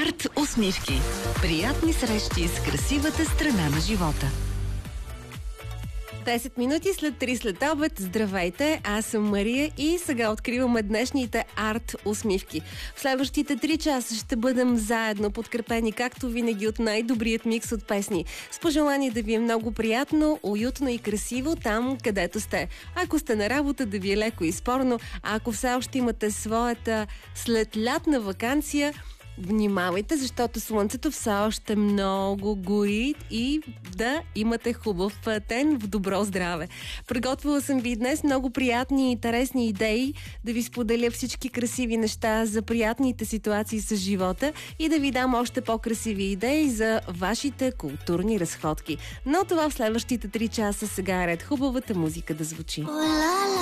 Арт усмивки. Приятни срещи с красивата страна на живота. 10 минути след 3 след обед. Здравейте, аз съм Мария и сега откриваме днешните арт усмивки. В следващите 3 часа ще бъдем заедно, подкрепени както винаги от най-добрият микс от песни. С пожелание да ви е много приятно, уютно и красиво там, където сте. Ако сте на работа, да ви е леко и спорно, а ако все още имате своята след лятна ваканция, внимавайте, защото слънцето все още много гори и да имате хубав ден в добро здраве. Приготвила съм ви днес много приятни и интересни идеи да ви споделя всички красиви неща за приятните ситуации с живота и да ви дам още по-красиви идеи за вашите културни разходки. Но това в следващите 3 часа. Сега е ред хубавата музика да звучи.